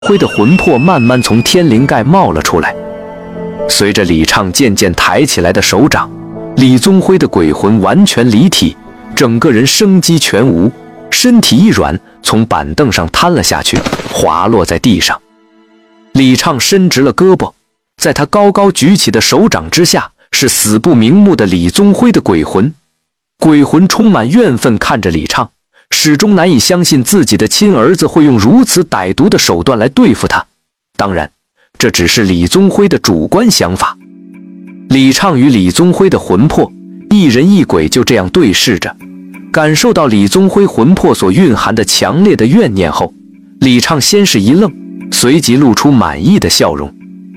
辉的魂魄慢慢从天灵盖冒了出来。随着李畅渐渐抬起来的手掌，李宗辉的鬼魂完全离体，整个人生机全无，身体一软，从板凳上瘫了下去，滑落在地上。李畅伸直了胳膊，在他高高举起的手掌之下，是死不瞑目的李宗辉的鬼魂。鬼魂充满怨愤看着李畅，始终难以相信自己的亲儿子会用如此歹毒的手段来对付他。当然，这只是李宗辉的主观想法。李畅与李宗辉的魂魄，一人一鬼就这样对视着，感受到李宗辉魂魄所蕴含的强烈的怨念后，李畅先是一愣，随即露出满意的笑容。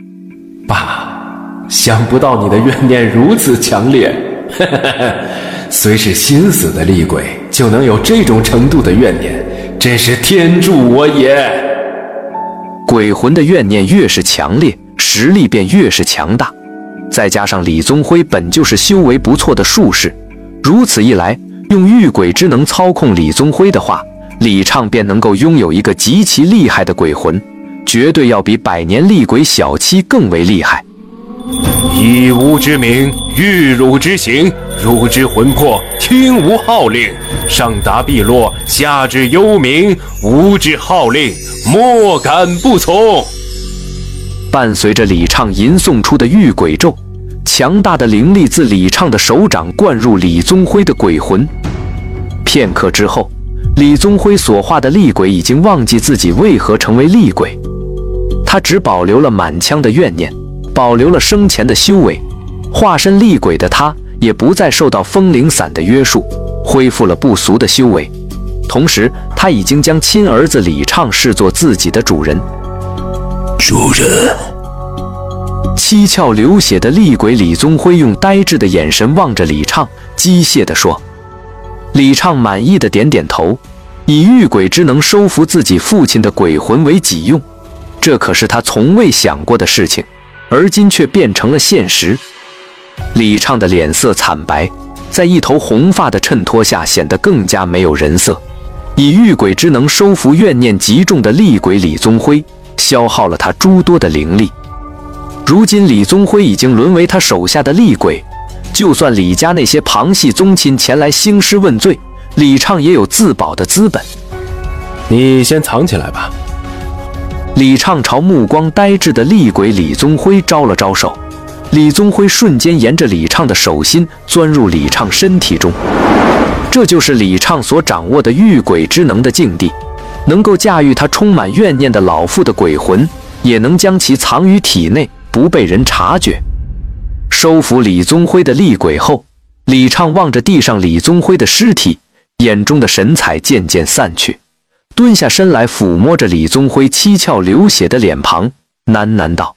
爸，想不到你的怨念如此强烈，虽是心死的厉鬼，就能有这种程度的怨念，真是天助我也。 鬼魂的怨念越是强烈，实力便越是强大，再加上李宗辉本就是修为不错的术士，如此一来，用御鬼之能操控李宗辉的话，李畅便能够拥有一个极其厉害的鬼魂，绝对要比百年厉鬼小七更为厉害。 以吾之名，御汝之行，汝之魂魄听吾号令，上达碧落，下至幽冥，吾之号令莫敢不从。 伴随着李畅吟诵出的御鬼咒，强大的灵力自李畅的手掌灌入李宗辉的鬼魂。片刻之后，李宗辉所化的厉鬼已经忘记自己为何成为厉鬼，他只保留了满腔的怨念，保留了生前的修为。化身厉鬼的他也不再受到风灵伞的约束，恢复了不俗的修为。同时，他已经将亲儿子李畅视作自己的主人。 主人， 七窍流血的厉鬼李宗辉用呆滞的眼神望着李畅，机械地说。李畅满意的点点头，以御鬼之能收服自己父亲的鬼魂为己用，这可是他从未想过的事情，而今却变成了现实。李畅的脸色惨白，在一头红发的衬托下显得更加没有人色。以御鬼之能收服怨念极重的厉鬼李宗辉，消耗了他诸多的灵力。如今李宗辉已经沦为他手下的厉鬼，就算李家那些旁系宗亲前来兴师问罪，李畅也有自保的资本。 你先藏起来吧。 李畅朝目光呆滞的厉鬼李宗辉招了招手，李宗辉瞬间沿着李畅的手心钻入李畅身体中。这就是李畅所掌握的御鬼之能的境地，能够驾驭他充满怨念的老父的鬼魂，也能将其藏于体内，不被人察觉。收服李宗辉的厉鬼后，李畅望着地上李宗辉的尸体，眼中的神采渐渐散去，蹲下身来抚摸着李宗辉七窍流血的脸庞，喃喃道：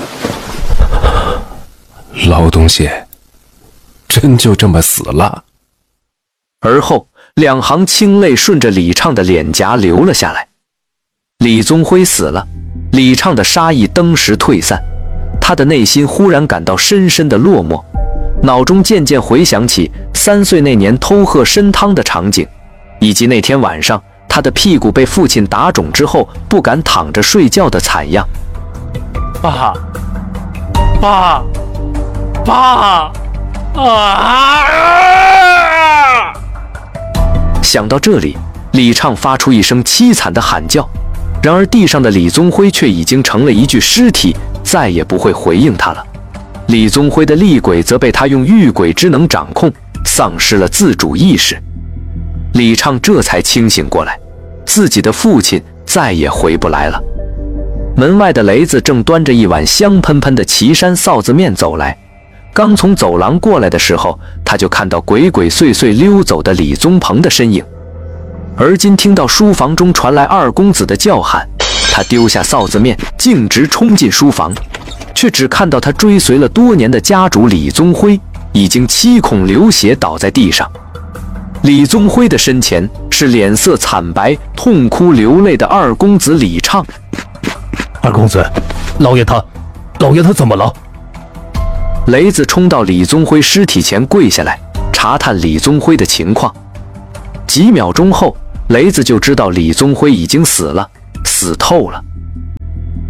老东西真就这么死了。 而后两行清泪顺着李畅的脸颊流了下来。李宗辉死了，李畅的杀意登时退散，他的内心忽然感到深深的落寞，脑中渐渐回想起3岁那年偷喝参汤的场景，以及那天晚上他的屁股被父亲打肿之后不敢躺着睡觉的惨样。 爸，爸，爸啊！ 想到这里，李畅发出一声凄惨的喊叫，然而地上的李宗辉却已经成了一具尸体，再也不会回应他了。李宗辉的厉鬼则被他用御鬼之能掌控，丧失了自主意识。李畅这才清醒过来，自己的父亲再也回不来了。门外的雷子正端着一碗香喷喷的岐山臊子面走来，刚从走廊过来的时候，他就看到鬼鬼祟祟溜走的李宗鹏的身影。而今听到书房中传来二公子的叫喊，他丢下臊子面，径直冲进书房，却只看到他追随了多年的家主李宗辉已经七孔流血倒在地上。李宗辉的身前是脸色惨白、痛哭流泪的二公子李畅。 二公子，老爷他怎么了？ 雷子冲到李宗辉尸体前跪下来，查探李宗辉的情况。几秒钟后，雷子就知道李宗辉已经死了，死透了。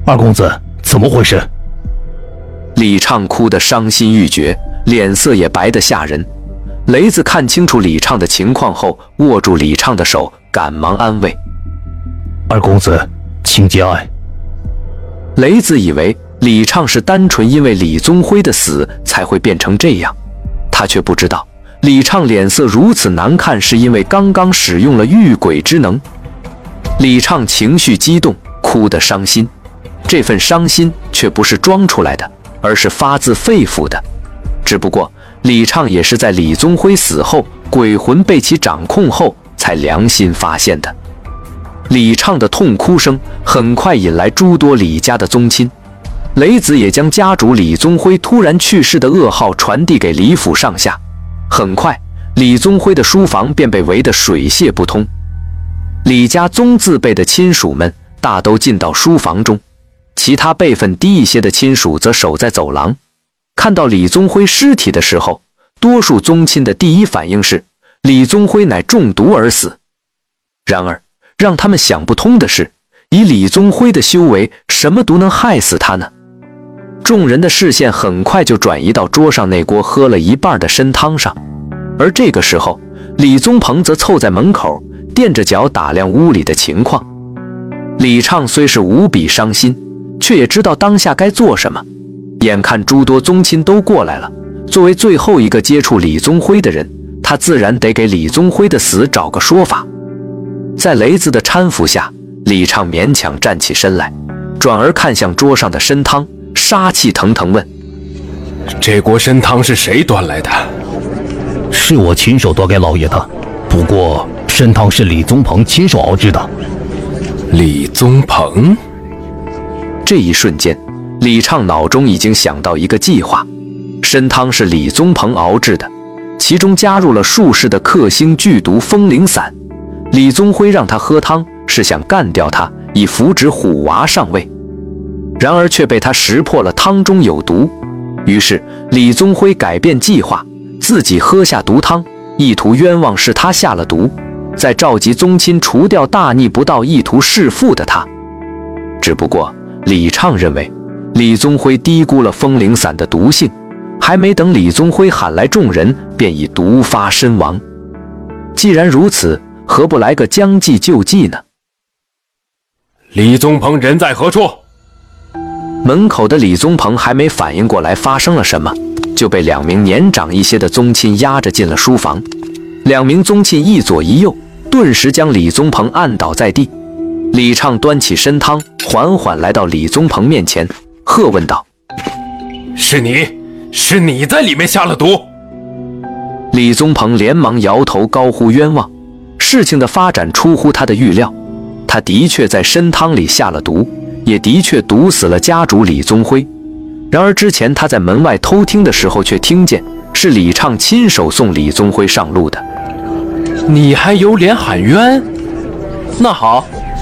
二公子，怎么回事？ 李畅哭得伤心欲绝，脸色也白得吓人。雷子看清楚李畅的情况后，握住李畅的手，赶忙安慰：“ 二公子，请节哀。” 雷子以为李畅是单纯因为李宗辉的死才会变成这样，他却不知道李畅脸色如此难看是因为刚刚使用了御鬼之能。李畅情绪激动，哭得伤心，这份伤心却不是装出来的，而是发自肺腑的。只不过李畅也是在李宗辉死后，鬼魂被其掌控后才良心发现的。李畅的痛哭声很快引来诸多李家的宗亲，雷子也将家主李宗辉突然去世的噩耗传递给李府上下。很快，李宗辉的书房便被围得水泄不通。李家宗字辈的亲属们大都进到书房中，其他辈分低一些的亲属则守在走廊。看到李宗辉尸体的时候，多数宗亲的第一反应是李宗辉乃中毒而死。然而让他们想不通的是，以李宗辉的修为，什么毒能害死他呢？众人的视线很快就转移到桌上那锅喝了一半的参汤上，而这个时候，李宗鹏则凑在门口，垫着脚打量屋里的情况。李畅虽是无比伤心，却也知道当下该做什么。眼看诸多宗亲都过来了，作为最后一个接触李宗辉的人，他自然得给李宗辉的死找个说法。在雷子的搀扶下，李畅勉强站起身来，转而看向桌上的参汤，杀气腾腾问：“ 这锅参汤是谁端来的？”“ 是我亲手端给老爷的，不过参汤是李宗鹏亲手熬制的。”“ 李宗鹏？” 这一瞬间，李畅脑中已经想到一个计划。参汤是李宗鹏熬制的，其中加入了数式的克星剧毒风铃散。李宗辉让他喝汤，是想干掉他，以扶植虎娃上位。然而却被他识破了汤中有毒，于是李宗辉改变计划，自己喝下毒汤，意图冤枉是他下了毒，再召集宗亲除掉大逆不道、意图弑父的他。只不过李畅认为李宗辉低估了风铃散的毒性，还没等李宗辉喊来众人，便已毒发身亡。既然如此，何不来个将计就计呢？ 李宗鹏人在何处？ 门口的李宗鹏还没反应过来发生了什么，就被2名年长一些的宗亲压着进了书房。2名宗亲一左一右，顿时将李宗鹏按倒在地。李畅端起参汤，缓缓来到李宗鹏面前，喝问道：“ 是你在里面下了毒？” 李宗鹏连忙摇头，高呼冤枉。事情的发展出乎他的预料，他的确在参汤里下了毒，也的确毒死了家主李宗辉。然而之前他在门外偷听的时候，却听见是李畅亲手送李宗辉上路的。 你还有脸喊冤？那好，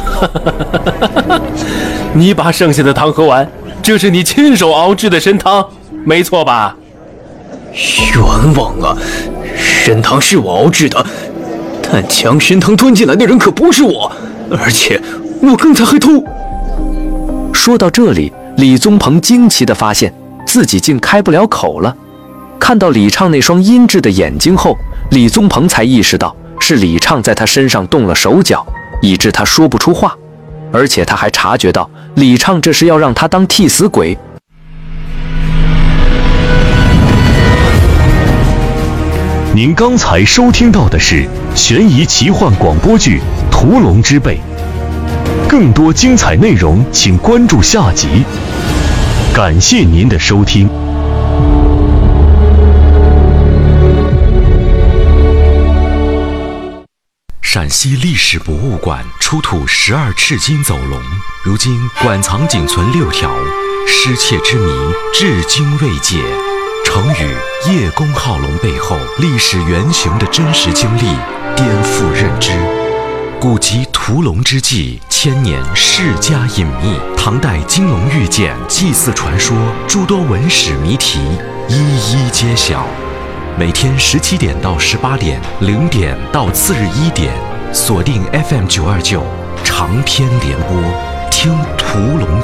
你把剩下的汤喝完，这是你亲手熬制的参汤，没错吧？ 冤枉啊！参汤是我熬制的，但将参汤吞进来的人可不是我，而且我刚才还偷。 说到这里，李宗鹏惊奇地发现自己竟开不了口了。看到李畅那双阴鸷的眼睛后，李宗鹏才意识到是李畅在他身上动了手脚，以致他说不出话。而且他还察觉到李畅这是要让他当替死鬼。 您刚才收听到的是悬疑奇幻广播剧《屠龙之辈》，更多精彩内容请关注下集。感谢您的收听。 陕西历史博物馆出土12赤金走龙，如今馆藏仅存6条，失窃之谜至今未解。成语“叶公好龙”背后历史原型的真实经历颠覆认知。古籍《屠龙之记》千年世家隐秘，唐代金龙玉剑祭祀传说，诸多文史谜题一一揭晓。每天17点到18点，0点到次日1点，锁定 FM 929，长篇联播，听屠龙